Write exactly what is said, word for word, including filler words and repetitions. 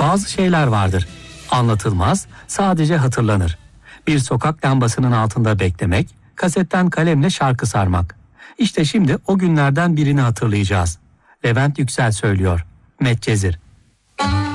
Bazı şeyler vardır. Anlatılmaz, sadece hatırlanır. Bir sokak lambasının altında beklemek, kasetten kalemle şarkı sarmak. İşte şimdi o günlerden birini hatırlayacağız. Levent Yüksel söylüyor. Medcezir.